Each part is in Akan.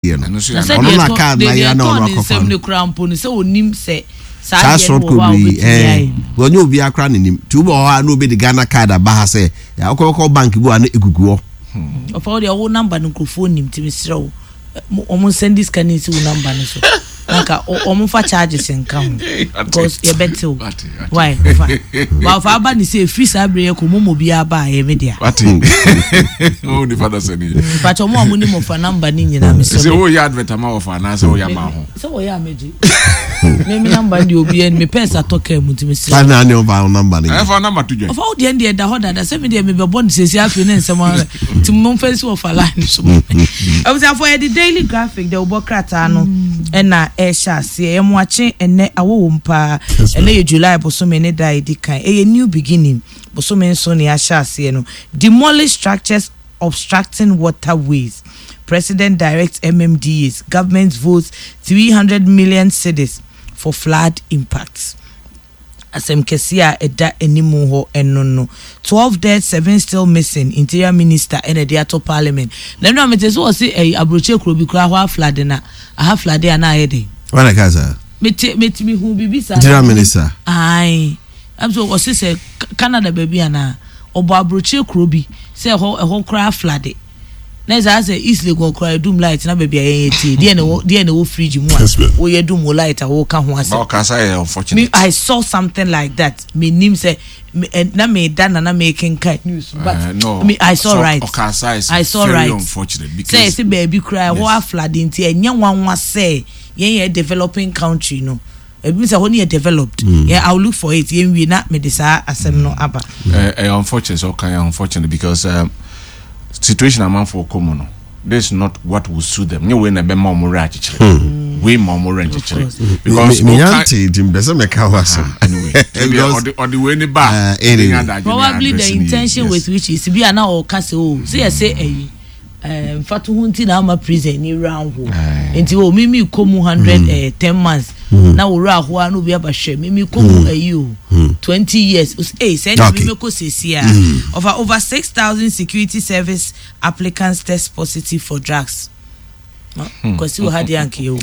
dear no na card na ya na ono akofa no krampo no se onim se sa short could be when you be akra nim tubo ha no be the Ghana card aba say ya okoko bank bu ana egugu of all the number no microphone nim ti misra o omo send this can see number no so nka omo fa charges nka because you bet so why ba fa aba ni say free sabre ko momo bia ba e media what oh the father said but omo ni mo fa number ni nyina me say oh ya advert ma of na say oh ya ma ho so oh ya meji me number ndi obi en me pesa toka mu ti me say na ni over number ni e fa number to join of all the end da hoda da say me dey me be born say afi na nsem ti mo fancy of a line so I was for the daily graphic the obokrata no na sha se emwache ene awo mpa ene July bosome ne dai dikan a new beginning bosome so ne sha se no demolish structures obstructing waterways. President directs MMDAs government votes 300 million cedis for flood impacts. Asem kesia eda enimu ho enono 12 dead 7 still missing. Interior minister ene dia to parliament na no amete so say abroche krobi kra ho flood na aha flood na ayede wana kaza meti hu bibisa interior minister ai am so was say Canada baby ana obo abroche krobi say ho kra flood na za say East Lagos kra doom light na baby ayeti dia na wo fridge mu wo ye doom light wo ka ho ase unfortunately I saw something like that me nim say na me dan na making cut news but no, I saw so, right I saw very right unfortunate because say baby cry wo flooding ti enya wanwa say ye developing country no it means when you developed yeah I'll look for it we not me this asem no aba unfortunate so kind unfortunate because situation among for common this is not what will suit them you when be more right we more because me auntie dim bese me ka wasem anyway or the way ni ba probably the intention with which is be na o ka say fatu hunti na ama prison ni round ho enti o mimi komu 110 months na wo ra ho anu bi abahwe mimi komu 20 years say mimi ko sesia over 6,000 security service applicants test positive for drugs because you had yank you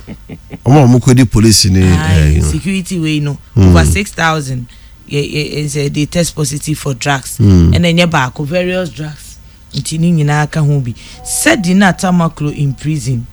omo ko di police ni security we no over 6,000 they test positive for drugs and then back various drugs ntini nyina aka ho bi said na Tamaklo in prison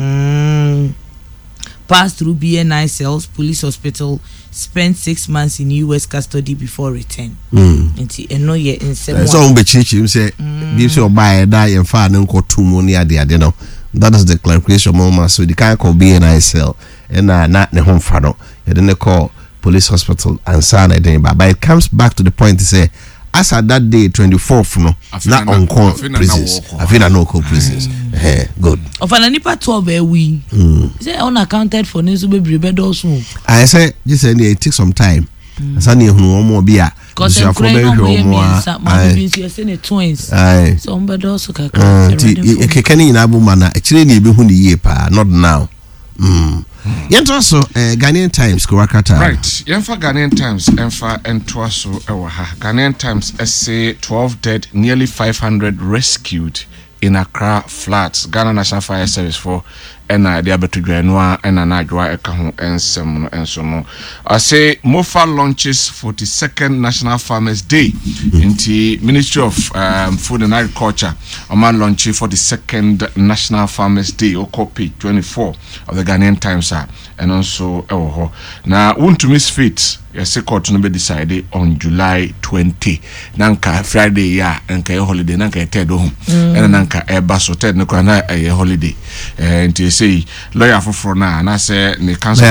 passed through BNI cells police hospital spent 6 months in US custody before return nti eno ye nsem so on be chichi say bi so buy da ye fa na nkotu mu ni ade no that is the clarification mama so the kind of BNI cell and na ne ho fa no ye de call police hospital and sana den but it comes back to the point to say as at that day 24th no na on call prisons afina no call prisons good ofana nipa 12 we say unaccounted for news be brebedo so I say just it take some time asani ehunu omo bia because you for be omo a be say ne twins so ombedo so kaka kekani na abuma na ekire na ebehu ni yie pa not now Yentoso Ghanaian Times Kurakata. Right. Yenfa Ghanaian Times enfa entwaso ewa ha. Ghanaian Times say 12 dead, nearly 500 rescued in Accra floods. Ghana National Fire Service for ena dia betu dwanua ena na adwa eka ho ensem no enso no. I say Mofa launches 42nd National Farmers Day. Inti Ministry of Food and Agriculture Oman launch 42nd National Farmers Day or copy 24 of the Ghanaian Times and also ewo na won't miss fit yes court no be decided on July 20 nanka Friday ya nanka holiday nanka third home and nanka eba so third no na holiday nti say lawyer for na say ne council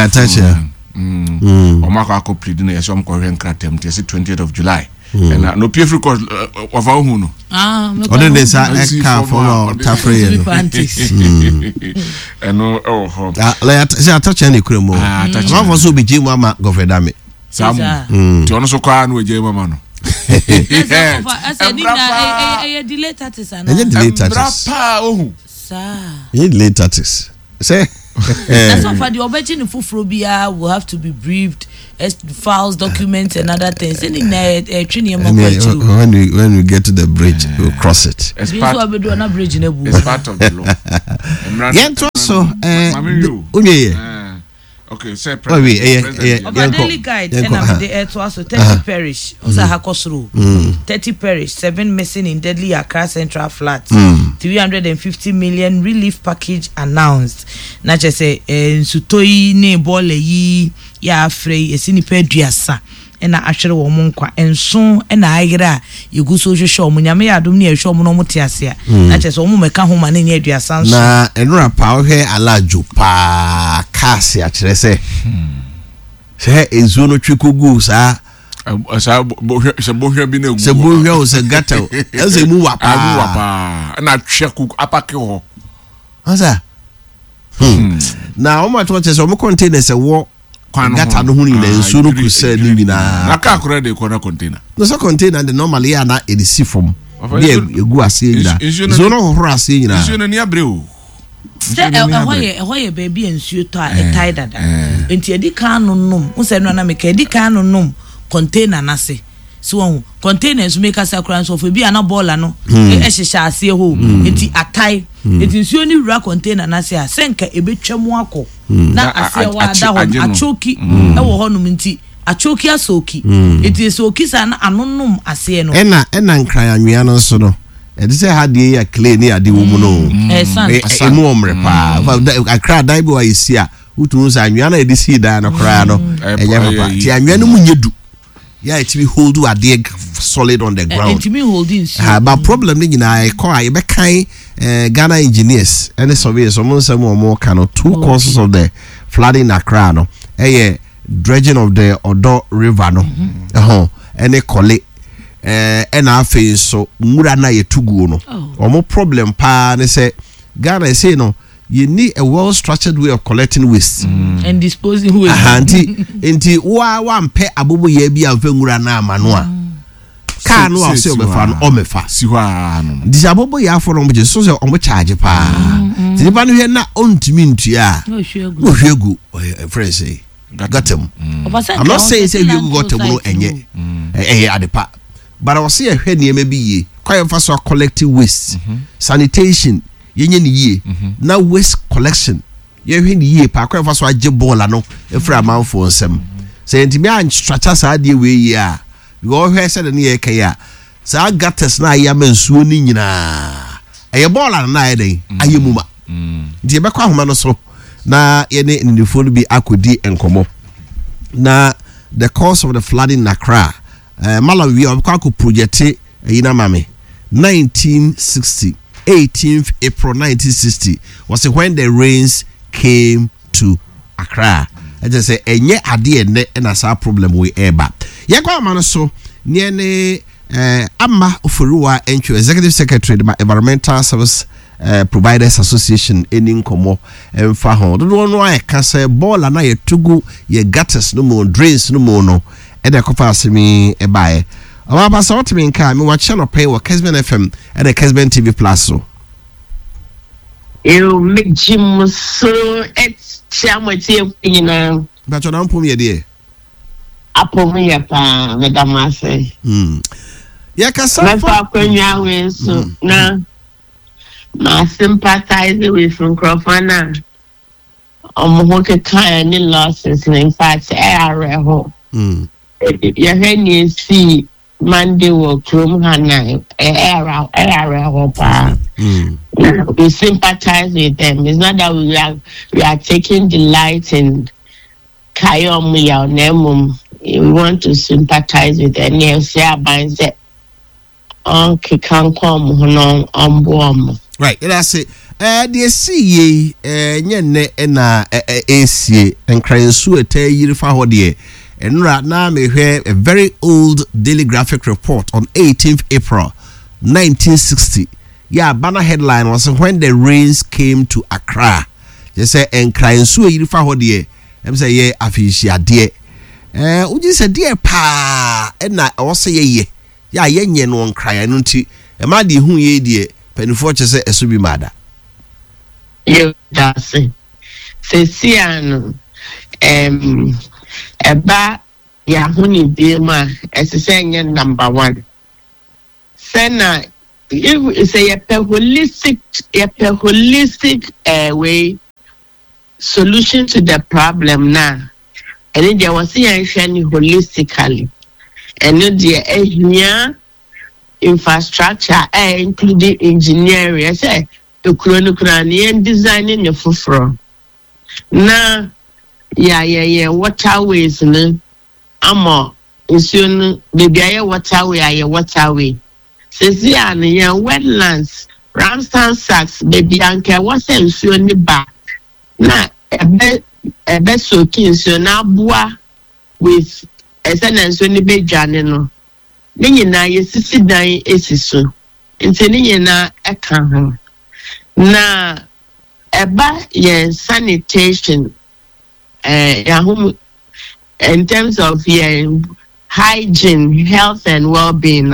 omako akoplead na yes omko hwenkratem ti say 20th of July and no pay free cost of our no on this car for tafre and no like say attach any kremo one for so be jim ama government sam ti ono so kwa no je mama no I said delay taxes and delay taxes delay taxes say that's not for the obejin fufuro bia will have to be briefed as files documents and other things in when we get to the bridge we'll cross it it's part of the law so okay, say Daily Guide and I'm the air to also 30 parish. Also Hakosru. 30 parish, 7 missing in deadly Accra Central Flats. 350 million relief package announced. Not just say Sutoi ne bole yi ya frey esini peduasa. Ena ahwere wo mo nkwa enso ena ayira yegu so hwehwe wo nyame yadom ne ehwe wo no motiase a na chese wo meka ho ma ne ne aduasa nso na enura pa ohwe alajo pa kasi akire se ezu no twikogu sa bohwe bi na egu se bohwe o se gata o ese mu wapa na tweku apake ho asa na o ma to chese o mo container se wo gata no huni na enso no kusa ni nyina na ka akora de corner container no so container the normally ya na edisi from be egu ase nyina so no hohoro ase nyina enso no ni abreu ehoye baby ensuo to a etai dada enti edi kan no nom unse no na meka edi kan no nom container na se so won containers make us akran so for bi ana baller no ehihya ase ho enti atai enti ensuo ni wura container na se a senka ebetwam akọ na ase wa ada ho achoki ewo ho nom enti achoki asoki enti soki sa na anonom ase no ena nkran anwea no so no edi se ha de ya clay ni ade wo mu no emu omre pa akra dai bi wa isi a utun sa anwea na edi si da na kra no enye papa ti anwea no munyedu yeah it be hold you ade solid on the ground it me holding but problem ni nyina e call e be kan Ghana engineers and surveyors some more kind two causes of the flooding in Accra no dredging of the Odo River no and e call it and afi so mura na yetugu no omo problem pa ne say Ghana say no you need a well structured way of collecting waste and disposing waste enti wa mpe abobo ye bi amfa ngura na amano a ka no a se obefa no omefa si hwa no disi abobo ye afọ no mje so se omo charge pa ti ba no hwe na ontimi ntua no hwegu friend say gatem I'm not saying say hwegu gatem no enye adepa but I was say hwe niam bi ye kwa mfa so collecting waste sanitation yenye ni ye na waste collection ye hwe ni ye pa kwa fa so age ball no efra amanfo nsem say ntimi an structure sa de we ye a go hwe se de ne ye kai a sa gutters na ya mansuo ni nyina eye ball na ye den ayemuma ndi be kwa homa no so na ye ne ndifo no bi akodi enkomo na the cause of the flooding in Accra Malawi kwa ko project yina mame 1960 18th April 1960 was when the rains came to Accra. I just say enye ade ne na sa problem we eba. Ye kwa ma no so ne ne Amma Oforuwa Encho Executive Secretary the Environmental Service Providers Association eni nkomo emfa ho. Do no no aka say ball na ye tugu ye gutters no mo drains no mo no e de kofa asemi e bae. Our pastor what me nka me watch no pay with Kesben FM and the Kesben TV Plus so. You make Jim so it's chamati you but you don't put me there. Apo me pa madam say. Ya ka so for kwanya we so na ma sympathize with from Crofana. Ho ke kan ni losses in fact area ho. Ya heni see Monday will come Hana era hopa. We sympathize with them. It's not that we are taking delight in Kayom Nemum. We want to sympathize with them. Yes, yeah, but Uncle can come on bomb. Right, that's it. The see ye na AC and crying suet yirifa hodie. And right now we hear a very old Daily Graphic report on 18th April 1960. Yeah, banner headline was when the rains came to Accra. They say and crying so yirifa hodie. Them say yeah afishia dear. Uji say dear pa and na also ye. Yeah, ye no cry nunti. E ma di hu ye dear. Penifo che say esubi mada. You that's it. Say siano eba ya huni bima esenya number 1 sena if say a holistic way solution to the problem now. And then there was holistically. And then there infrastructure, including engineering. I say the Ukrainian designing the fufro. Now, waterways, amo, soon baby, waterway. Says wetlands, Ramstan sacks, baby, anke, what's soon the back. Now, a best soaking so now bois with a sentence when the big janino. Nina, you sit down, is so. Intending na a can. Na eba sanitation, in terms of hygiene, health, and well-being.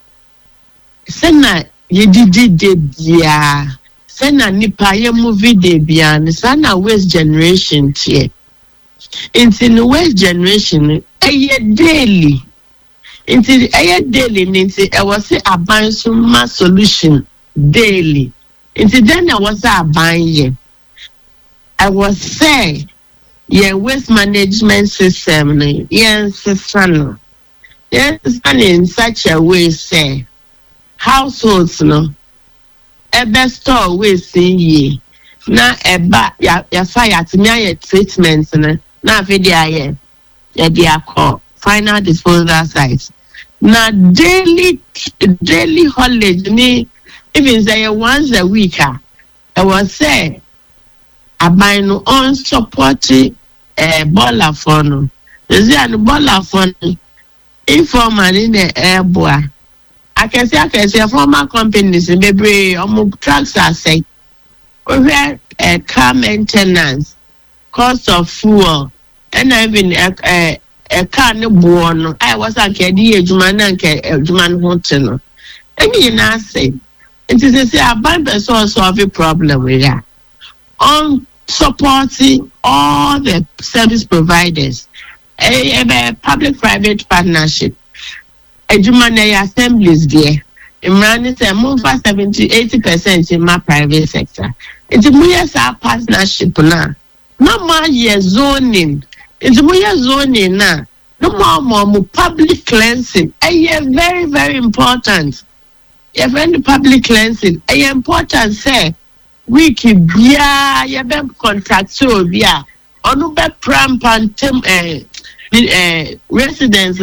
Sena, you did ya. Sena nipa ye movie de bian. Sana waste generation tie. Into the waste generation, daily. Into daily, into I was say a buying some solution daily. Into then I was a buying. I was say, waste management system, system. In such a way, say, households, no, ebe store waste ye. Na eba ya fire to me treatments, na video ya call final disposal sites. Na daily haulage me even say once a week. I was say I buy no unsupported baller phone. Is there a baller phone? Informal in the airboy. I can say former companies maybe trucks are say over car maintenance, cost of fuel, and even a car no born. I was a kedi Juman hotel. And you now say it is a bad source of a problem with that. On supporting all the service providers, a public-private partnership, a Juman assemblies there. Imran is move for 70-80% in my private sector. It's a partnership now. No more year zoning. It's more zoning now. No more public cleansing. Very, very important. Very public cleansing. Important say we keep contractual via on pram pantem residents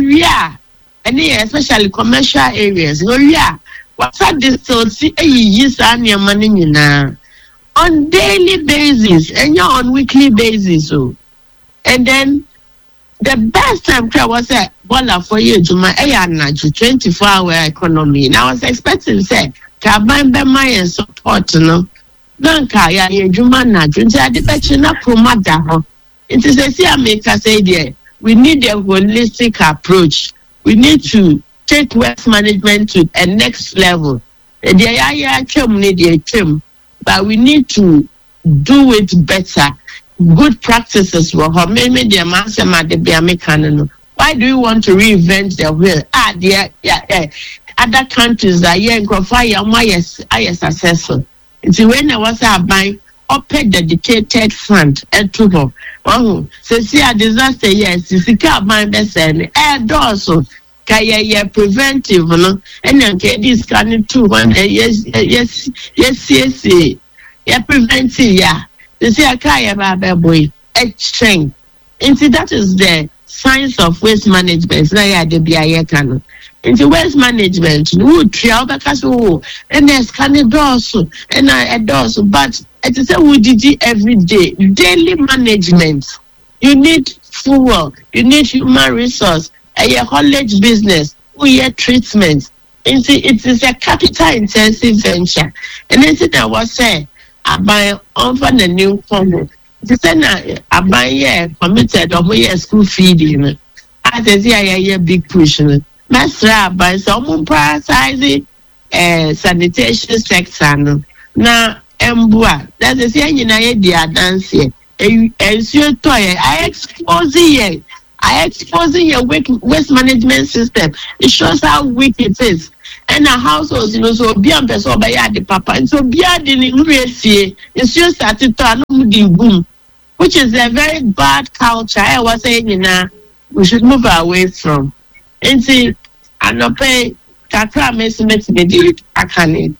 and especially commercial areas. What's that distance? Use your money now on daily basis and you're on weekly basis. And then the best time was a bola for you to my 24-hour economy. And I was expecting to say, Kabamba my support, no. Nanka ya Jumana, Junta de Pachina Promada. It is a see America say there. We need a holistic approach. We need to take waste management to a next level. But we need to do it better. Good practices were maybe the master the Biamecano. Why do you want to reinvent the wheel? Other countries are here in Crofaya, I successful. It's when I was buying open dedicated fund at Tubo. Oh, so see a disaster, yes, it's a car buying best and also. Kaya preventive, no, and then this kind of 2 yes, preventive, yeah. You see a kaya baba boy, exchange. And see that is the science of waste management. Now yeah, the BIA canon. Into waste management, would try because and there's kind of doors and I doors, but it is a wood every day, daily management. You need fuel, you need human resource. A college business, treatment. It is a capital intensive venture. And then I was saying, I buy over the new Congo. I buy committed or school feeding. I say, a big push. Master by some prioritizing sanitation sector. Now, Mbua, that's the thing in idea dance here. And so I expose it. I exposing your waste management system. It shows how weak it is. And our households, so beyond the papa, and so beyond the it's just that the boom, which is a very bad culture. I was saying, we should move away from. And see, I no pay kakra measurement me I can.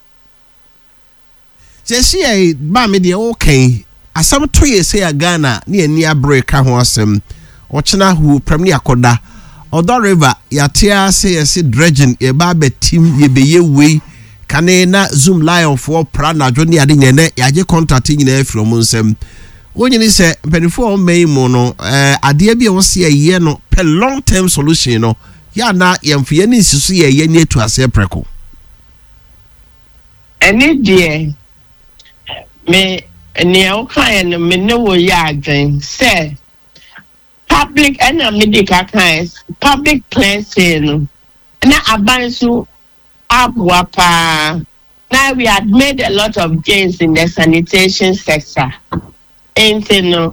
Just see, Mammy, the okay. As some 2 years say a Ghana near break, I was Ochina who Premier Koda. Odo River, Yatia say a seed dredging, a barber team, ye be ye way. Canena Zoom Lion for Prana, Johnny Adine, Yaje contracting in air from Munsem. When you say, before May Mono, Adia be see a year no per long term solution, no. Yana, Yamfiani, to see a year near to a sepreco. Any dear, me near kind of me no yard say. Public and medical kinds, public places, and I buy so up wapa. Now we had made a lot of gains in the sanitation sector. And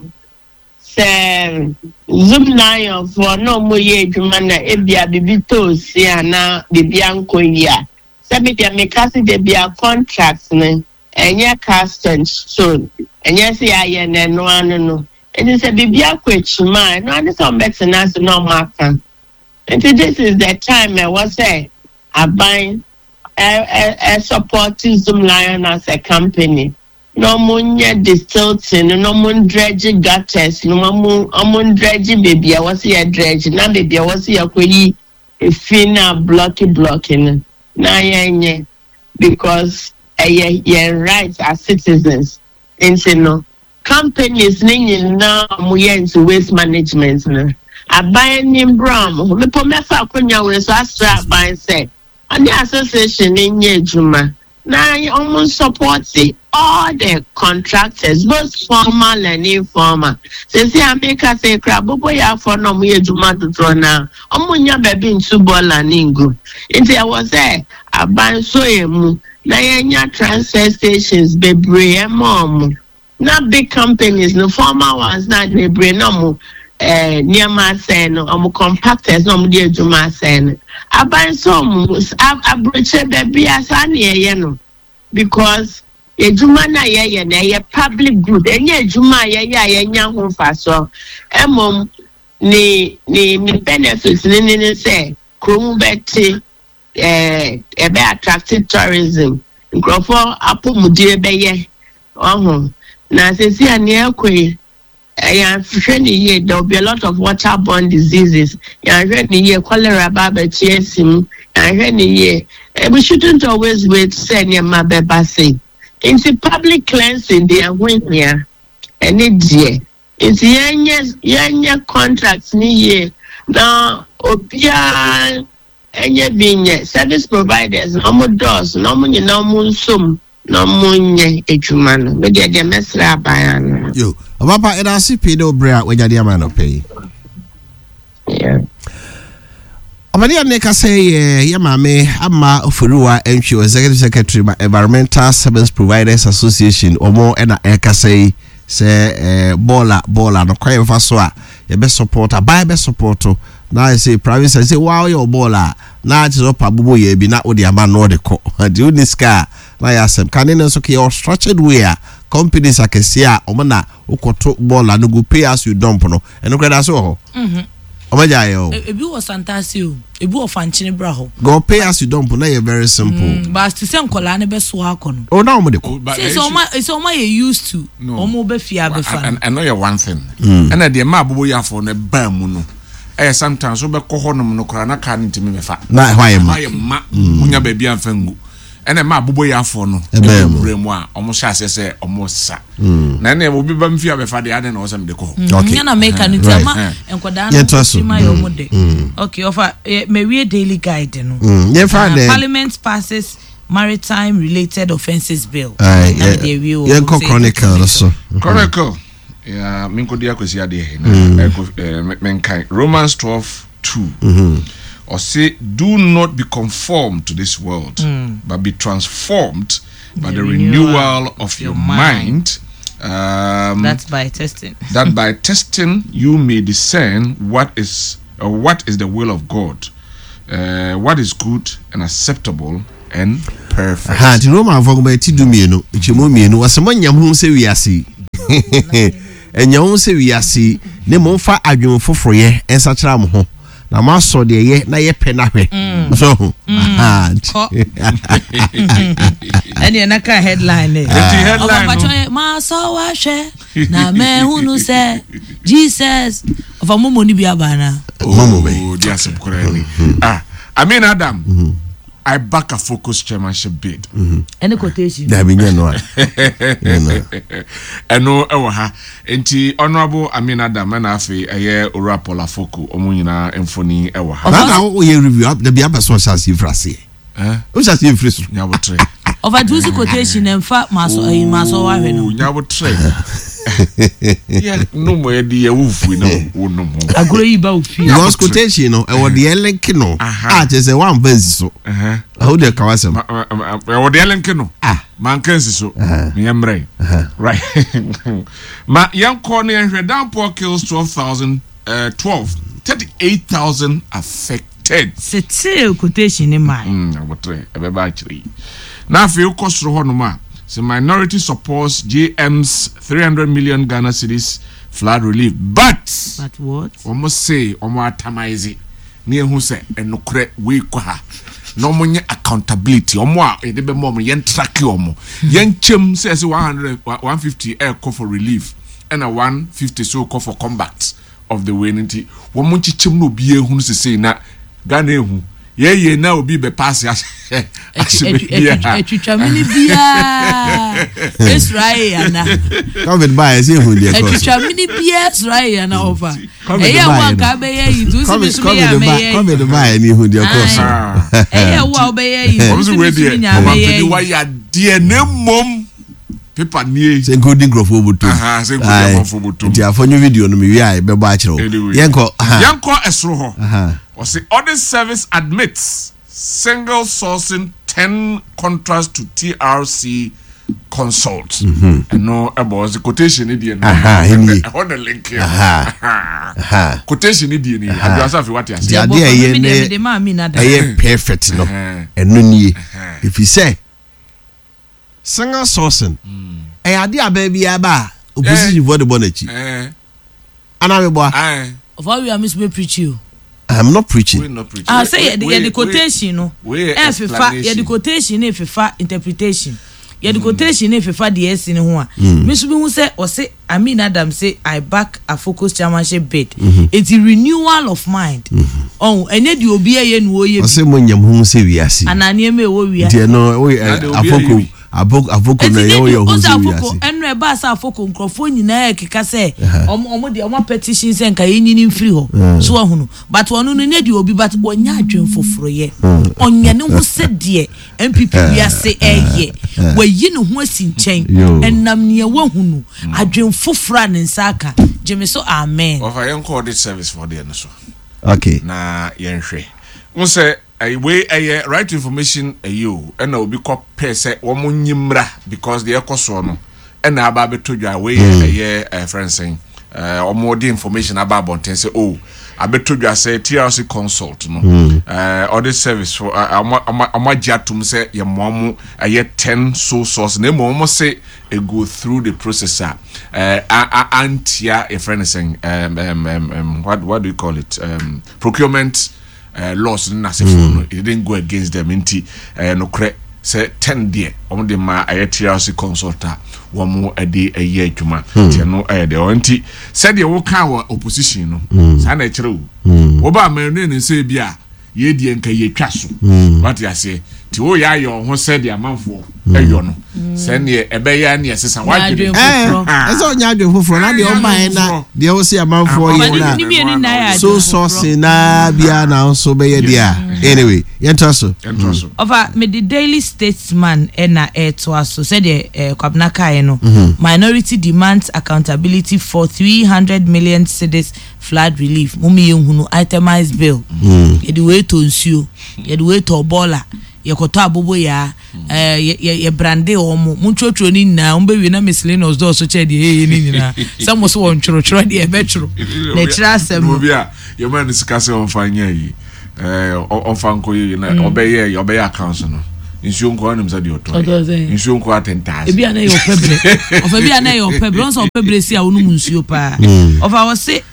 say Zoom Lion for no more year to mana ebia bibitos ya na bibianko ya. Sabi dia mekasi de bia contracts ne enye cast and stone. Enye si aye ne no. It is a bibia kwechima, no one some better nas no marker. And this is the time I was say I buy a supporting Zoom Lion as a company. No munya distilling, no mun dredging gutters, no mun dredging baby. I was here dredging, now baby I was here kwe a fina blocking. Na yenye because ye rights as citizens. And say no. Companies ningin na muye into waste management na abaye nimbram me pomefa akonya we so astra ban say and the association nye juma na almost support all the contractors both formal and informal say America say krabobo ya for no muye juma to na omunya baby ntu bola ningo nti I was there aban so emu na yenya transfer stations bebre mom. Not big companies, no formal ones, not they bring no near my saying, no compactors, no dear Juma saying. I buy some, I bridge baby as I because a Juma na ye public good, and ye Juma ye young fast so. Ni benefits, ni say, Krum Betty, a be attractive tourism. Grofo, Apu Mudir Beye, Now, since you near Quay, there will be a lot of waterborne diseases. Cholera, barbechiasim, we shouldn't always wait, send your mother bassing. Into public cleansing, they are winning here. And it's here. It's young contracts near now, Opia, and your being service providers, no more doors, no more sum. No munye ejumano me de mesra bayan yo papa e da si pay no bra we jade ama no pay yeah amani aneka say ya mame ama ofuruwa entwe executive secretary environmental service providers association omo e na eka say bola no kwai fa so a ye be support abai be support na I say private say wow your bola na just up abubo ye bi na odi ama no de ko the uniska na yasem kanene so ke your structured way companies akesia omana ukoto bola no go pay as you dump no eno kreda so ho omaja yo ebi wo santasio ebi wo fanchine bra ho go pay as you dump na you very simple but to say nkola ne be so akono oh na omo de ko so ma you used to omo be fia be fan and know one thing and the ma bobo ya for ne ba mu no sometimes so be ko honom no kora na ka ntimi me fa na hwaye ma munya ba bia mfa ngu ene ma bobo ya for no bremu a omo sha se omo sa na ne obi ba mfi abefa de ade na osam de ko okay na make an itama enkoda na shima yo mode okay offer me we daily guide no parliament passes maritime related offences bill yeah chronicle so chronicle yeah minko dia kwesi ade he na menkai Romans 12:2 or say do not be conformed to this world but be transformed by the renewal of your mind that's by testing that by testing you may discern what is the will of God, what is good and acceptable and perfect. Ha ti Roma avogba ti du mienu, ichemo mienu, wasemanyam hu se wiase. enya ho se wiase ne mo mfa adwom foforo ye ensa kira mo ho na ma so de ye na ye pe na hwe so ani na ka headline ma so wa hwe na me hunu se Jesus of amomo ni bia bana momo be yes kurani I mean Adam I back a focus chairmanship bid. Any quotation? There be no. Eno ewo ha. Enti honorable Amina Adam na afi eye Orapola Foku omo nyina emfoni ewo ha. Na wo ye review the be abeso chance frase. O chance frase. Nyabotre. Over two quotation emfa maso wa hwe no. Nyabotre. Yeah, no more di wufu no no mo. Agro yi ba ofi. Because quotation no e wo de link no. Je say one verse so. How the kawasem. E wo de link no. Man kan si so. Me yamre. Right. Ma yanko no hwe downpour kills 38,000 affected. C'était quotation in mind. Nyabotre e be ba chiri. Na fe ukosro ho no ma. So minority supports JM's 300 million Ghana cedis flood relief. But what? Almost say atamize. Near who say enokre we kwa. No money accountability. Omo e de be mom yen track omo. Yen chem says 150 air call for relief and a 150 so call for combat of the winning. Womo chichem no bie hu say na Ghana hu. Ye na obi be pass ya. Etwitwa mini bia. Israel na. Covid buy say hu dey cost. Etwitwa mini bia Israel na over. Eya wa ka be ye yi du si so ya me ye. Covid buy ni hu dey cost. Eya wa be ye yi. Obi we dey. Mama wa ya de na mom. Paper nie. Say golden growth obuto. Say golden growth obuto. Ti afonyo video no me wi ai be ba akiro. Yenko esro ho. Or say audit service admits single sourcing 10 contracts to TRC Consult. And no about the quotation idiot. On the link here. Quotation idiot. And you what you say. Yeah, perfect. No, and no need. If you say single sourcing, I idea baby aba opposition for the bonnet. Another of all we are miss preach you. I'm not preaching. I say the quotation no. If the quotation if interpretation. The quotation if the yes in ho a. Me so be hu say o say Amin Adam say I back a focus chairmanship bid. It's a renewal of mind. Oh, enye di obi eye no oye. O say mo nyam hu say wiase. Ananie me wo wiase. Dey no afoko avoko na yo hu say wiase. Enu e ba sa afoko nkrofo nyina e keka say omo de omo petition say nka yenyini mfiri ho. So ahunu. But onu no ne di obi but onya adwen foforo ye. Onya ne hu se de MPP wiase eye. Wayi ne hu asi nchen. Enam ne wo hunu. Adwen foforo ne nsaka. Jeme so amen. Of I call this service for the so. Okay. Na yenhwe. Mo say we right information you and obi ko pe say wo nyimra because the ekoso no and na aba betodwa we friend saying more the information about bonten say oh abetodwa say TRC Consult no audit service for amajatum say ye momu 10 sole source na momu say e go through the processor antia a friend saying what do you call it procurement laws na say for it didn't go against them inti no cre say 10 there on the ma TRC consulta womo ade aye adwuma tie no de onti said ye wo kan wa opposition no sa na kire wo ba ma ne say bia ye die nka ye twa so what you say ti wo ya yo ho said the amanfo ayo no say ne ebe ya ne sesa wadwe eso nya adwe foforo na de o man na de o say amanfo ye na so sauce na bia na so be ye dia anyway yentoso over me the Daily Statesman na to aso said the kwabna kai no minority demands accountability for 300 million cedis flood relief mumi yenhunu itemized bill ye the way to nsuo ye the way to obola ye koto abobo ya ye brande omo muntwotwo ni na ombe wi na miscellaneous do so che de ni nyina samo so won tworo de e betworo na tira asem obi a ye man sikase on fanya yi on fanko yi na obeye accounts no insuo nko anum za de oto insuo nko atenta ebi ana yo pebre of ebi ana yo pebre on so pebre si a onum nsuo pa of I was say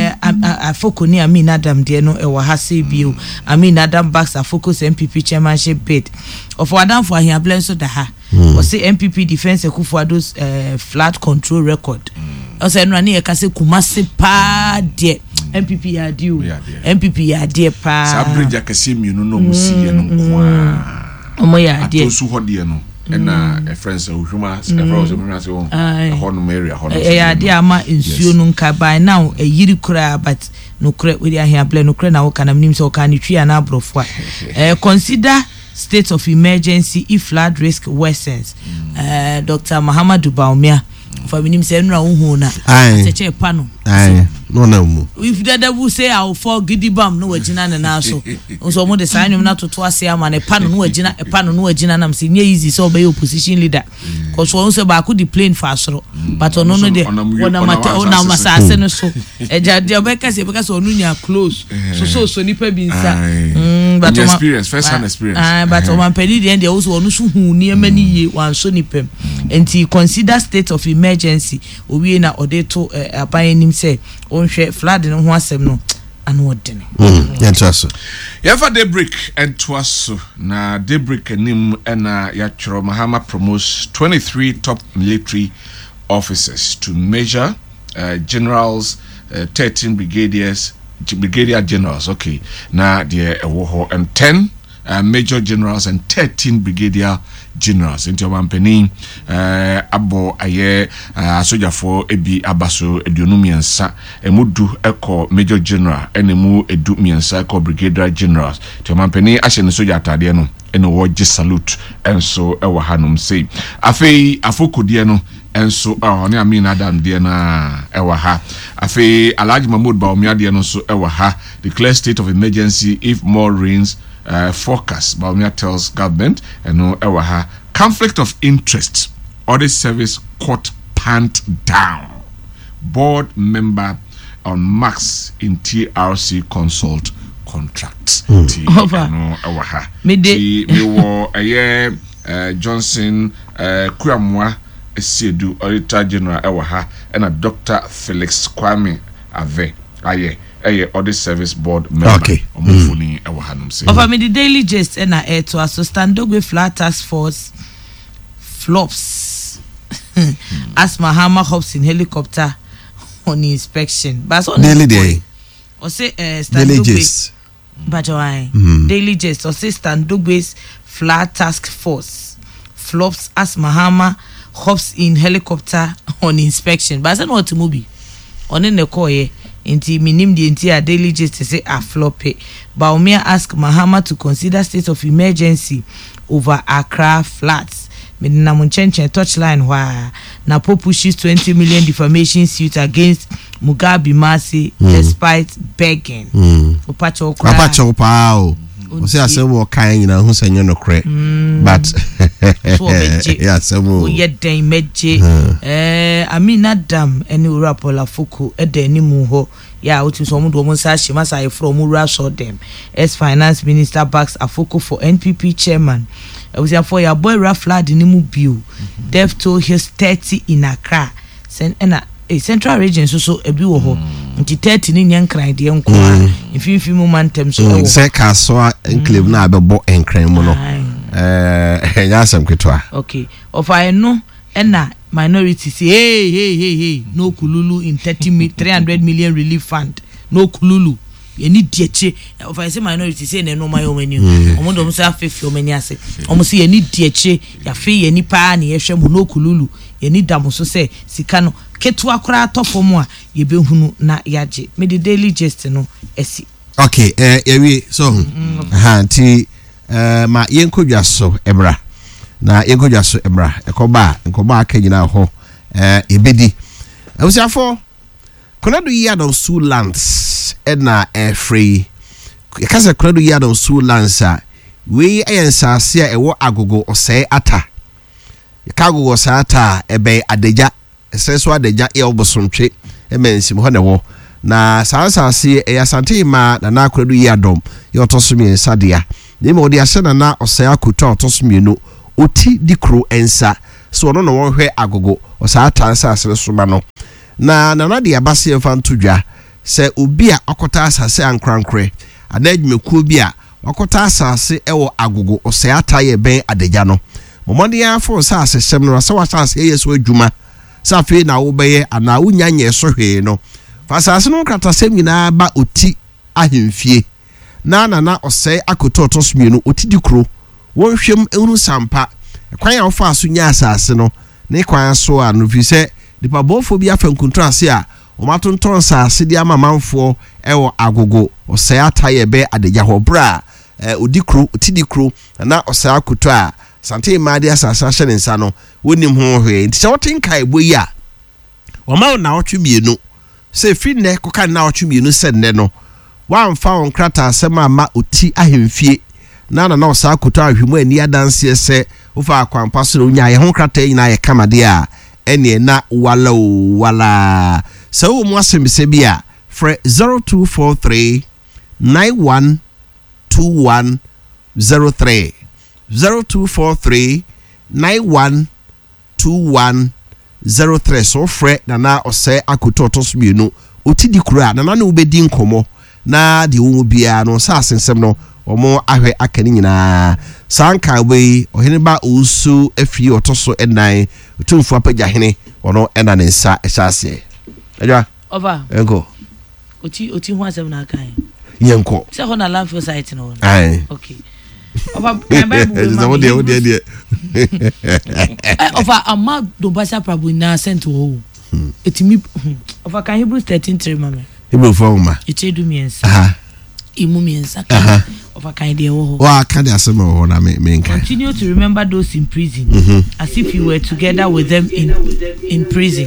afoko ni Amin Adam de no e wa ha se bio Amin Adam backs a focus MPP chairmanship bid of Adam for here bless so da ha o say MPP defense Akufo-Addo's flat control record o say no ani e ka se Kumasi pa de MPP ya dio MPP ya de pa sabridge akase mienu no musi ye no kwa omo ya de atosu hode no na friends ohuma ohuma se won hono area hono ya de ama nsuo no nka by now e yiri kura but no kura we dia here play no kura na wo kana mnim se wo kana twi na abrofo consider state of emergency if flood risk worsens Dr. Muhammadu Baumia for minim se nura wo na cheche pano no na mu if the devil say I will fall gidibam no wagina na so so mo de sanwum na toto ase ama ne pano no wagina pano no wagina nam se nye easy so be opposition leader cause won say ba ku di plane fa soro but ono no de wona mata ona masase no so eja de obeka se onu nya close so nipa bi nsa but experience first hand experience but o man pedi de also onu so hu ni ema ni ye wan so nipem enti consider state of emergency owie na odeto aban nim say onhwe flood no ho asem no ana odene yantaso yafa daybreak and twaso na daybreak nim na ya chro Mahama promotes 23 top military officers to major generals, 13 brigadier generals, okay, na the and 10 major generals and 13 brigadier generals into wampeni abo aye sojafo ebi abaso edunumiensa emudu eko major general enemu edu miensa eko brigadier generals to wampeni ahye ne soja atade no ene wo gi salute enso ewo hanum sei afei afokodie no enso ne Amin Adam de na ewa ha afei Alhaji Mahmoud Baumia de no so ewa ha declare state of emergency if more rains forecast. Baumia tells government and no ewa ha conflict of interest audit service court panned down board member on max in TRC consult contracts no ewa ha me wo Johnson Kuamwa Esiedu Auditor General ewa ha and a Dr. Felix Kwame Ave aye audit service board member omufuni ewa ha numse over me the daily gist na to assistant Dogwe flat task force flops as Mahama hops in helicopter on inspection but on daily day or say daily gist but daily gist or say stand Dogwe's flat task force flops as Mahama hops in helicopter on inspection but I know to movie on in the koye inti minim the entire daily gist to say a flop Baumia ask Mahama to consider state of emergency over Accra flats medina munchenchen touchline wa na pushes 20 million defamation suit against Mugabe Masi despite begging opacho pao o say asemo kan nyina hu sanyo no kre but so yeah asemo o yeden meje Amin Adam eni urapola fuku edeni mu ho ya otu so mu do mu sa shima sai from ura so dem as finance minister backs Afoko for NPP chairman we say for your boy Raflad ni mu bio death toll his 30 in Accra na central region so ebi wo ho nti 30 ni nyankran de enko mfimfim momentum so say kaso enclave na abebo enkran mu no nyasam kwetwa okay of I know na minority say hey no kululu in 300 million relief fund no kululu any dieche of I say minority say na no my omani omodo mo say afefi omani ase omo say any dieche ya fe yani pa na ye hwem no kululu yani dam so say sika no ketu akora atofo mu a ye behunu na yaje me the daily gist no esi okay ewi so ti ma yenkodwa so ebra na yenkodwa so ebra ekoba akanyina ho ebedi awusiafo konadu yadon su lands na free yakasa konadu yadon su lands a we ayensase a ewo agogo osai ata yakagogo osai ata ebe adeja eseso adeja e obosontwe emensim ho ne wo na sansase e asante ma na konadu yadon yotoso mi sadea ne mo de asena na osaya kuto otosomienu oti dikro ensa so ono no wonhwe agogo osaya tansa asere soma no na de abase mfa ntodwa se obi a akota asase ankrankre adadwumekuo bi a wakota asase ewo agogo osaya taye ben adagya no momode ya fo sa asesem no sa wasase yeso adwuma sa fe na wo beye ana wunyanye so hwe no fa asase no kratasem nyina ba oti ahemfie na osai akoto otosomienu otidikro wonhwem ehunu sampa kwan ya ofa aso nya asase no ne kwan so a no fi se dipa bofo bi afa nkuntrase a omatonton asase di amamanfo ewo agogo osai ataye be adagya ho bra odikro otidikro na osai akoto a sante maade asase ahye ne nsa no wonim ho hwe nti se wotenka eboyi a oma na otwemienu se fi ne koka na otwemienu se ne no wamfa on krata asema ma oti ahemfie na osa akoto ahwemu ani adanse se ofa akwampa so nya ye ho krata nyina ye kamade a ene na wala so mu asembise bia fre 0243 912103 0243 912103 so fre na ose akoto otosomienu oti dikura na ubedi nkomo na di wo bia no sa asensem no omo ahwe akani nyina sanka we oheneba usu afi otoso enan otumfu apagya hene ono ena ne nsa ehase adwa over enko oti hu asem na kan yenko se ho na landfill site no ai okay over kan bible wo de over ama do basa prabu na sent wo etimi over kan Hebrews 13:3 mama Hebrew forma echedu miensa imu miensa kan over kan de wo wa kan de asem wo na me nka continue to remember those in prison as if you were together with them in prison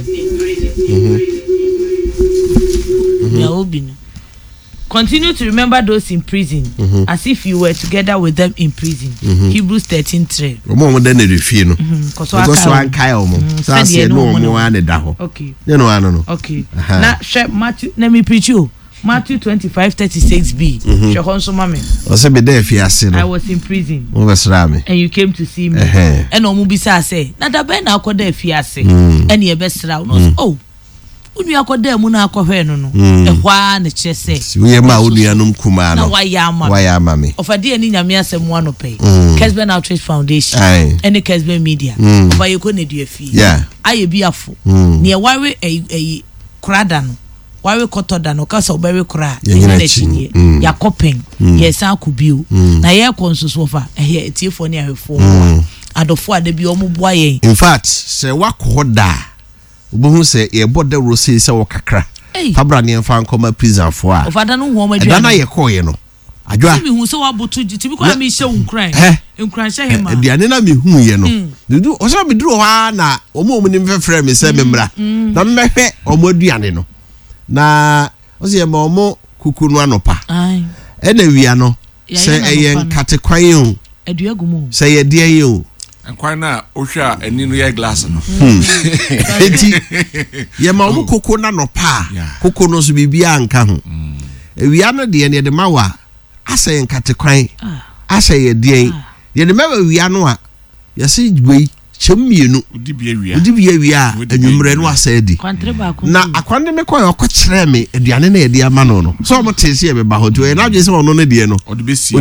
ya obino continue to remember those in prison as if you were together with them in prison Hebrews 13:3 omo de na refie no because one kai omo sa se no omo ane da ho okay you know ano no okay na Matthew let me preach you Matthew 25:36b she honso mame o se be there fiase no I was in prison o besra me and you came to see me and omo bi say na da be na akoda fiase and ye besra no oh unu akoda mu na akohwe no no ehwa na kyese we ma unuanum kuma no na waya ama me ofade ani nyame asem wano pay Kesben Outreach Foundation and Kesben Media ofa yeko na duafi aye biafo ne wawe krada no wawe kotoda no kasa obewe kra na chinye yakopen yesa akubio na ye konsoso ofa etiefo ne ahwefo adofo adabi omuboa yen in fact se wakoda obohu se ye bode rose se wo kakra fabra ne mfa nkoma prison fo a ofada no ho ma dua na ye koye no adwa mi hu se waboto tibi kwa mi hye unkran unkran hye hema aduane na mi hu ye no dudu o se mi duro ha na omo ni mfefre mi se memra na mmehwe omo aduane no na o se ma omo kuku no anopa na wia no se eyen katekwan yo aduagumu se ye de yo nkwan na ohwa ani no ye glass no enti ye ma omo kuku na nopa kuku no so bibia anka ho ewia no de ne de mawa ase nkatekwan ase ye de ye de mawa wia no a ye se gbe chemienu udibia wia anwumre no ase di na akwande me koy okokire me aduane na ye de ama no no so mo tese ye be ba ho to ye na dwe se ono no de no odibesi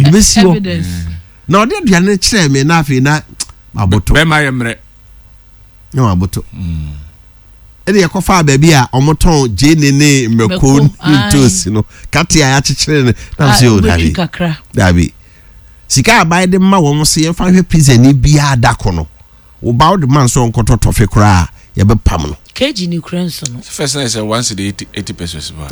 na ode aduane kire me na afi na aboto be ma yemre no aboto ede yakofa baabi a omoton jenene meko ntosi no katia ya chechire na se o dabi sika abai de ma wo se yemfa hwe pizza ni bia dako no wo ba de man so nkoto tofe kra ye be pam no keji ni krenso no first na say once the 80 pesos ba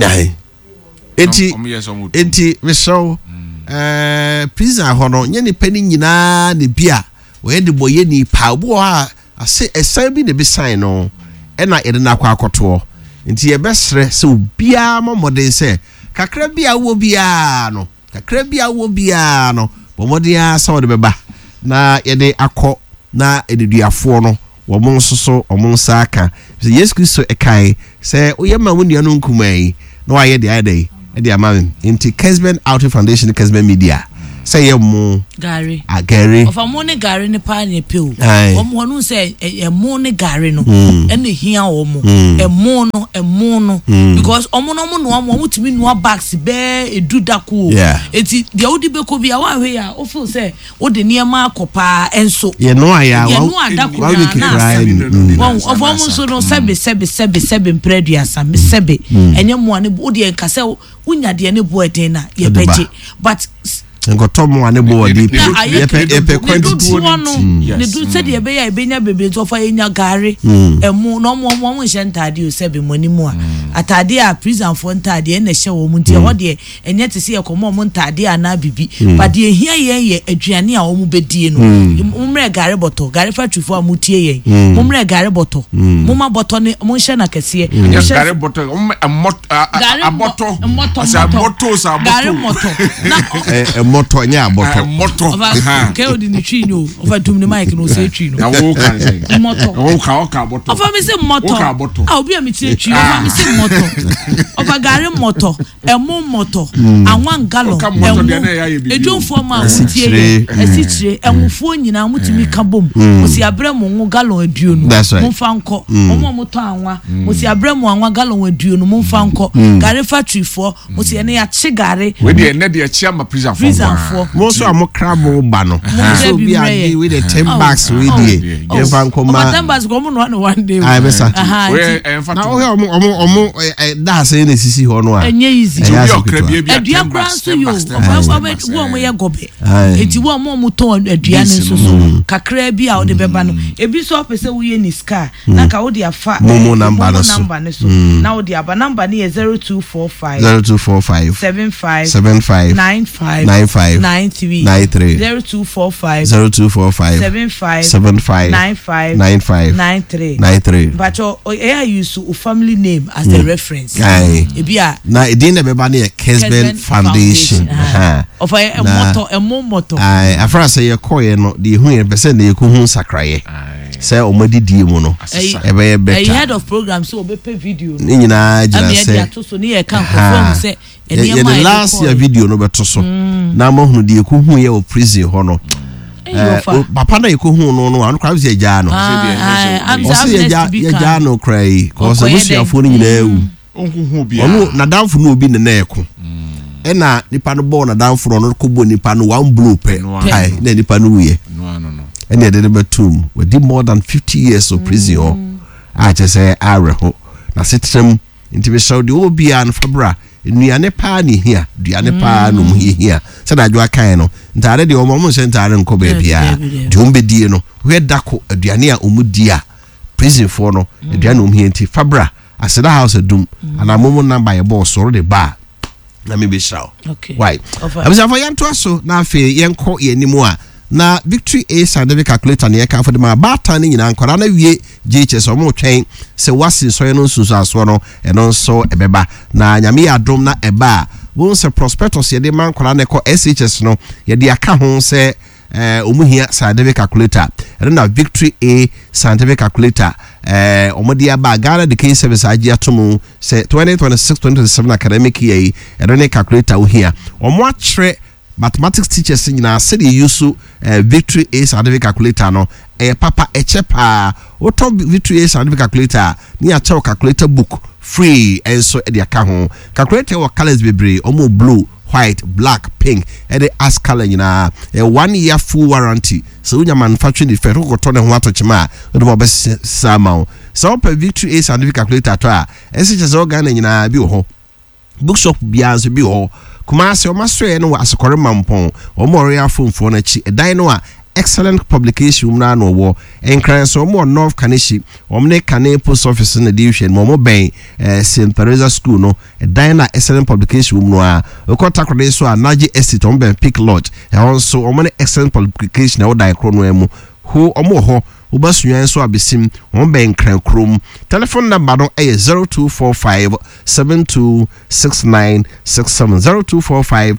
enti we show pizza ho no nye ni pani nyina ne bia we de boye ni pa bo a ase esan bi ne bi sign no ena ede na kwa akoto nti ye besre se obia momoden se kakra bia wo bia no bomoden a so de beba na ye de akọ na eduduafo no wo mon soso omonsa aka se Yesu Kristo ekai se oyema wonu anu nkumai na wa ye de ade e de amam nti Kesben Outreach Foundation Kesben Media say mo Gary Gary of a morning Gary ne pa ne pe o no say e mo ne Gary no ene hia o mo e mo no because omo mutimi no bags be edu dako enti dia odi be ko bia wa hwe ya o feel say o de niema akopa enso ye no aya wa dako na of omo so no sebe mpredua sam sebe enye mo ane o de nka say unya de ne bo eden na ye beje but ngoto mo ane bo wadi epe quantity ne do said ye be ya ebenya bebe to fa enya Gary emu no mo hye ntade o sebe moni mu a atade a prison for ntade na hye wo mu ntie ho de enye te se ye komo mo ntade ana bibi but de hia ye aduane a wo mu bedie no umre Gary boto Gary fatufo amutie ye umre Gary boto muma boto ne mo hye na kese Gary boto a boto sa Gary moto na moto nya boto moto ke odi ni twi no over tum ni mic no say twi no na wo kan say moto o ka boto over me say moto ah obi am twi twi over me say moto over Gary moto emo moto anwan gallon edwonfo ma tie esichire enwofo nyina mutimi ka bom osi abremu nwu gallon aduonu mo fa nko omo moto anwa osi abremu anwa gallon aduonu mo fa nko Gary factory fo osi ene ya chi Gary we dey ene dey chia ma prison for most of am crabo ba no so be adi with the 10 bags we dey e fa nko ma 10 bags go mo no one day ai besa we en fa na omo da say na sisi ho no a enye easy adua kra so yo wo mo ye gobe eti wo mo ton adua ne so kakra bi a wo de beba no ebi so opese wo ye ni ska na ka wo de afa mo number ne so na wo de aba number ne 0245 75 95 93 0245 75 95 but you use family name as the reference ebia na edin na beba na Kesben Foundation of a moto afra say ye koye no de hu ye pese na ye ko hu sakraye say omodidie mu no ebe ye better head of program so obepe video ni nyina jina say so ni ye kan confirm say ye the last year video no beto so na mo hu de ko hu ye o prison ho no papa na ye ko hu no anu kwa se ja no o se ye ja no cry cause we see afo ni nyina ewu onhu bia onu na danfo no obi ne na eko ena nipa no bo na danfo no ko bo nipa no one blue pe ai na nipa no uye no ene de betum we did more than 50 years of prison a che say areho na setrem intibe saudi obi an fabra nuane pa ni hia duane pa no mu hia se da adwa kan no ntare de omo se ntare nko ba bia de ombedie no we dako aduane a omudi a prison for no aduane omhia nti fabra aseda house adum ana momo number ye boss so de ba na me be shaw okay why abisa for yanto aso na afi yenko ye nimu a na Victory A scientific calculator na yeka for the ma bata ni nyina nkora na wie GHS omo twen se wasi so ye no nsusu aso no eno nso ebeba na nyame adom na eba won se prospectus ye de man nkora na ko SHS no ye de aka ho se omuhia scientific calculator na Victory A scientific calculator omodi aba Ghana the case service agi atomu se 2026-2027 academic year ne calculator ohia omo atre mathematics teachers nyina se de use Victory A scientific calculator no papa echepa oto Victory A scientific calculator ni a check calculator book free enso e de aka ho calculator wa colors bebre omo blue white black pink and the ask color nyina 1 year full warranty so unya manufacturing defect ko to ne ho atochima do mo be sama so per Victory A scientific calculator to a SHS organ nyina bi ho bookshop bianzo bi ho kuma se o maso no asokore mampon o mo ore afomfo na chi edan no a excellent publication na no wo enkran so mo North Kaneshi o mne Kane post office na division mo ben St Teresa school no edan na excellent publication no a o contact dey so anaji estate o ben Pick Lodge e also o mne excellent publication na o dan kro no emu ho o mo ho Ubasuyan so abesim on ben kran krom telephone number no 0245 726967 0245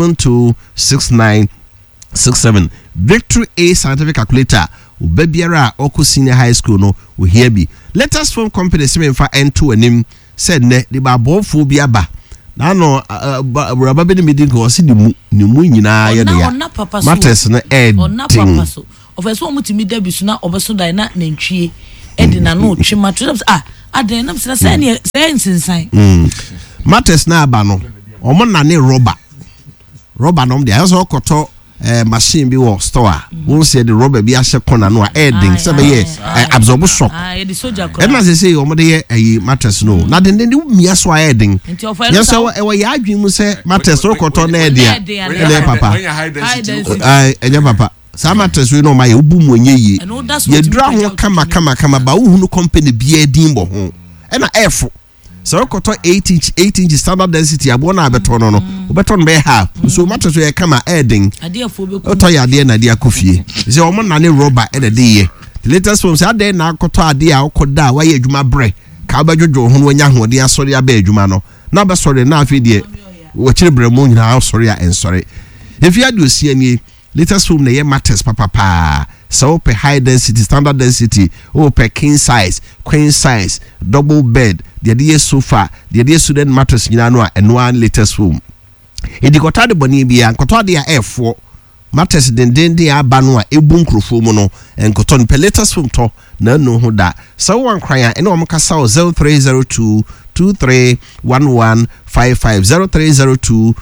726967 Victory A scientific calculator ubebiara oku senior high school no we hear bi let us phone company semenfa N2 anim said ne the babofo bi aba na no raba be me din ko si ni mu nyina ye de ya matters na papa so ofeso omutimi da bisu na obeso dai na nantwie edina no twe mattress aden na se say nsensan matters na aba no omo na ne rubber no de aso koto machine bi wo store won say the rubber bi ahye kona no adding say be yes absorb shock the soldier ko na say omo de matters no na den mia so adding yes so e ya adwin mu say matters ro koto na e papa enye papa sa matters we no ma ye obu mu onye yi ye dra ho kama ba wo hunu company bi edin bo ho e na efo so koto 8 inch standard density abo na abeto no obeto be half so matters we kama adding adefo be ko to ya de na de akofie say omo na ne rubber e de ye the latest film say ade na koto ade a okoda wa ye adwuma bre ka ba dwodwo ho wanya hode asori aba adwuma no na ba sori na afi de wo kire bre mo nyina asori a ensori if you do see any latest film na ye matters papa so per high density standard density per king size queen size double bed the sofa the student mattress nyina no and one latest film edikota de boni bia nkoto de a mattress den aba no a ebu nkrofo mu no nkoto no per latest film to na no ho da so one cry and o kasa 0302 231155 0302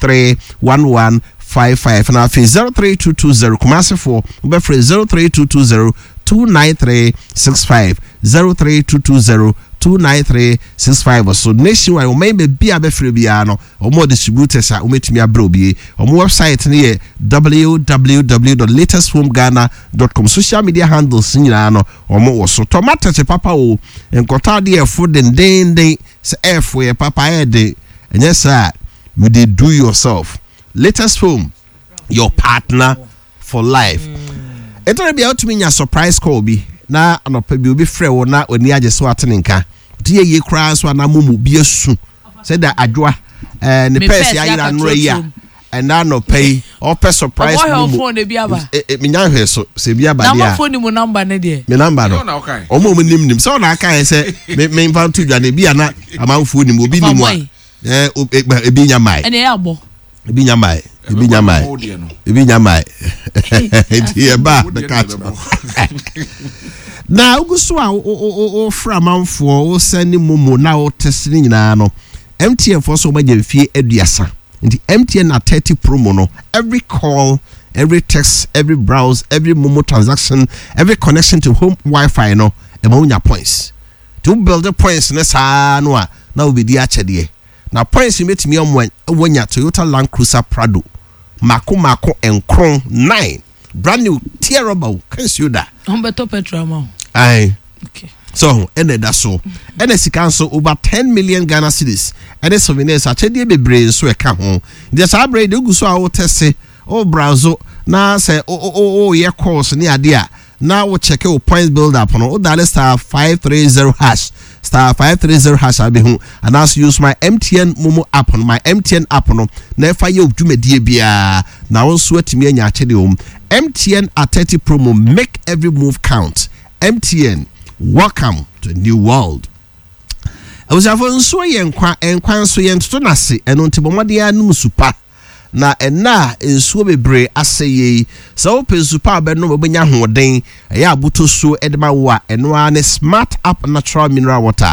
231155 na fi 03220 Kumasi 4 ube free 03220 29365 03220 29365 so nationwide o may be a be free biano or more distributors are umetimi abrobi or website near www.latestfilmghana.com social media handles nyina or more so tomato papa o enkota de food den say f for papa e de and yes sir we dey do yourself latest film your partner for life enter be out to me a surprise call bi na anopa bi obi frɛ wo na oni age so atenenka tie ye kra so na mumu bi asu say that adwa ne pesi ayira no ya and na no pay or surprise mumu phone e bi aba me nya hwe so se bi aba dia na phone mu number ne de me number no omo mu nim so na aka say me mfa to dwa ne bi ana amanfo nim obi nim a ebi nya mai ene ya abo ebi nya mai e ba the cat na ugusu a o fra manfo o send momo na o test ni nyina no MTN for so maje fie aduasa nti MTN na 30 promo no every call every text every browse every momo transaction every connection to home Wi-Fi no e ma unya points to build the points na sa no a na obedi a chede na points metimi omonya Toyota Land Cruiser Prado mako enkron 9 brand new terrible can you that beto petrol ma aye okay so that so sika so over 10 million Ghana cedis souvenirs achede bebre so e ka ho the sabre de guso a wo tese o browse na say ye course ni ade a na wo check your points build up no o dial star 530 hash star 530 hash abehu and as use my MTN Momo app on my MTN app no na fa ye odwumadie bia na won so atimi anya achede MTN at 30 promo make every move count MTN welcome to a new world. I was having so enkwan so yento na se eno ntibomode anu supa na ena ensuo bebre aseye so open super be no benya hoden ya abuto so edema wa eno ane Smart Up natural mineral water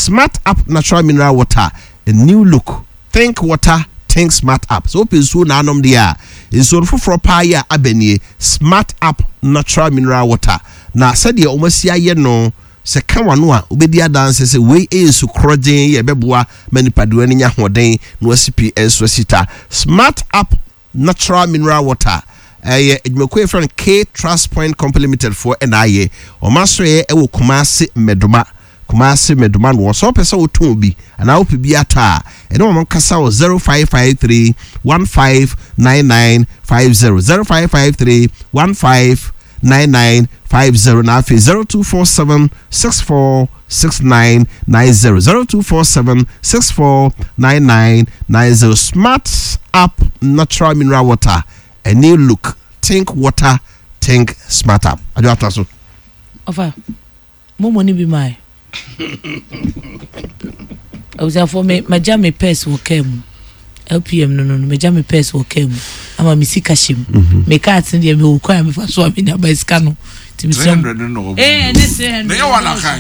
a new look think water think Smart Up so open so na anom dia ensuo foforo pa ya abanie Smart Up natural mineral water na said omasia ye no se kanwano a obedi adanse se we ensu krogen ye beboa manipado nya hoden no asipi ensu sita Smart Up natural mineral water edwumako friend K Trust Point Company Limited for NIA o maso ye ewo Kumasi medoma no so pese wo ton bi ana wo pe bi ata e no mo kasa wo 0553 159950 0553 159950 na afi 0247 646990 0247 649990 Smart Up natural mineral water a new look think water think Smart Up ajo ataso ofa mo ni bi mai was for me majame pes wo kem LPM no majame pes wo kem ama misika shim me ka atin de me wo kwa me fa so me na ba iska no ti mi sem ne ya wala kai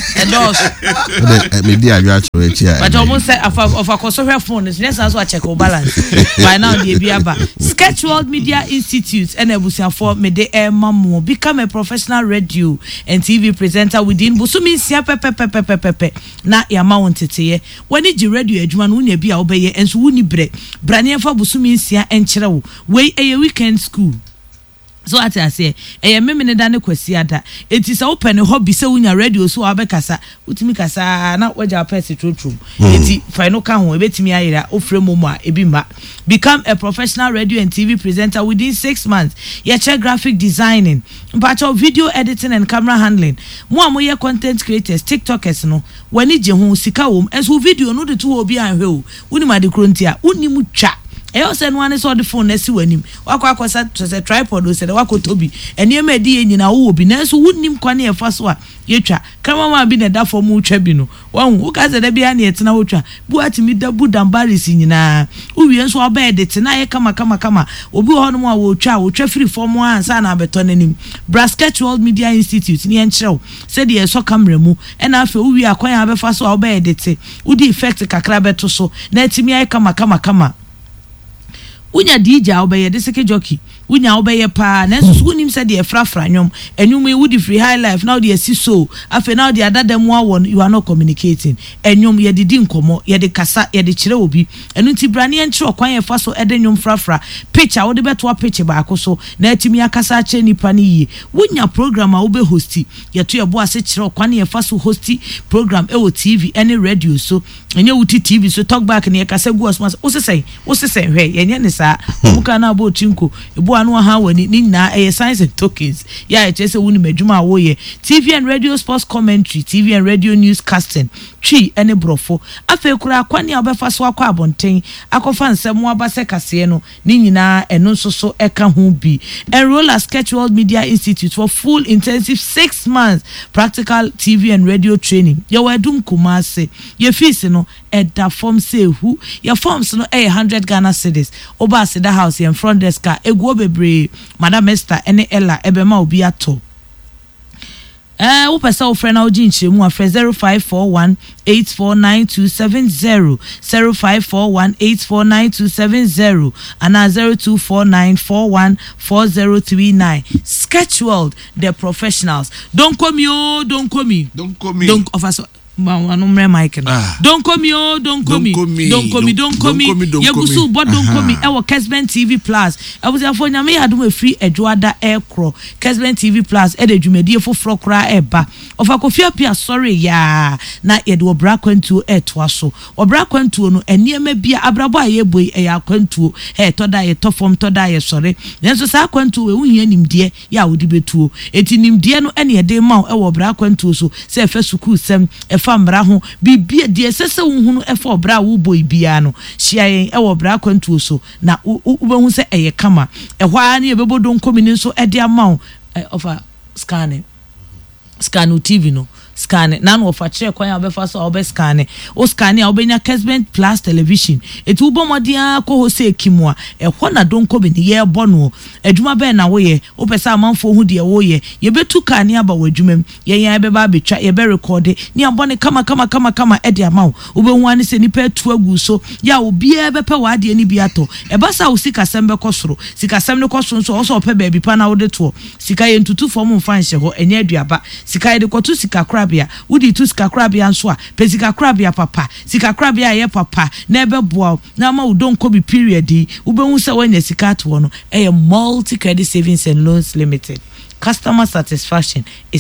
me dia adwa cho echi a but almost say of a consortium phone is let's also check our balance by now the biaba Sketch World Media Institute and ebusiafo me de mamu become a professional radio and TV presenter within busumi sia pepe na ya ma wontete when the radio adwuma no na bia obeye enso wuni brane fa busumi sia enkyere wo we a weekend school. So at I say, memene da ne kwasi ada. Enti se open hobby se unya radio so abekasa. Utimi kasa na waja pesi trotrum. Enti final ka ho ebetimi ayira ofre momo a ebi ma. Become a professional radio and TV presenter within 6 months. Ye check graphic designing, part of video editing and camera handling. Mo amoye content creators, TikTokers no. Wani je ho sika wom. Enso video no de to obi anhwe o. Uni ma de krontia. Uni mu twa. I said one is all the phone nesi wanim wakwa se tripod o se de wakotobi ene ma di nyina wo obi na so wunnim kwane e fa so a yetwa kama ma bi na da fo mu twa bi no won wo ka se da bia na etena wo twa bu atimi da bu dambaris nyina uwie so oba e de tena ye kama obi ho no ma wo twa free form ansa na beto nanim Sketch World Media Institute ni enkyerɛw se de so camera mu ena afa uwie akwan abefa so oba e de te udi effect kakra beto so na etimi ay kama unya DJ obeye de seke jockey unya obeye pa na so unim se de frafra nwom enwum e would free high life now de so afa now de adadam awon you are not communicating enwum ye didi nkomo ye de kasa ye de kire obi enu nti brane enche okwan ye fa so ede nwum frafra picture wo de beto picture ba akoso na atimi akasa ache nipa ne yi unya program a wo be hosti ye to ye bo ase kire okwan ye fa so hosti program e wo TV any radio so enye wuti TV so talk back ne ye kasa gu osmas wo se hwe ye ne sa muka na bo chinko ebu anu ha wani ni na signs and tokens ya e chese wuni medwuma wo ye TV and radio sports commentary TV and radio newscasting twi ene brofo afa kura kwani obefa so akwa abonten akofa nsem abase kase no ni nyina eno nsoso eka ho bi enroll at Sketch World Media Institute for full intensive 6 months practical TV and radio training ya wadum kumase ye fees no edda form say who your forms no 100 Ghana cedis oba seda house in front desk egu bebre Madam Esther ene Ella ebema obi ato wo pesa wo frɛ na wo ginche mu afrɛ 0541849270 0541849270 ana 0249414039 Sketch World the professionals don't call me don't offer so don't call me Yagusu but don't call me our Kesben TV Plus I was for nyame adum a free edwada aircro Kesben TV Plus e de dwumedie foforo kra eba of akofia pia sorry ya na ye de obra kwantuo etwa so obra kwantuo no eniema bia abrabo aye boy e ya kwantuo to da ye to form to da ye sorry nenso sa kwantuo we hunhia nimdie ya wodi betuo eti nimdie no ene ye de ma e obra kwantuo so se fa suku sem famra ho bibia de sese hunhunu efa obra wo boy bia no hia yen e wo bra kwantuo so na ubehu se eye kama ehwa na ebebodo nkomini so e de ama ofa scan TV no scan na no ofa kire kwan obefa so obe scan o scan a obenya Kesben Plus television etu ubomodia ko ho se ekimua ehwo na donko be ne ye bono adwuma be na wo ye opesa amanfo hu de wo ye ye betu ka ne aba wadwumam ye yan be ba betwa ye be record ne abone kama e de amawo obehu ane se nipa tu agu so ya obi e be pe wa de ni bi ato e ba sa wo sika sembe kosoro sika semne kosoro so so pe ba bi pa na wo de to sika ye ntutu fom mfa nhe ho enye aduaba sika ye de kotu sika krabia wudi tu sika krabia nso a pe sika krabia papa sika krabia ye papa na ebe boa na ma udon ko bi period ubehu se wanya sika to no multi credit savings and loans limited customer satisfaction is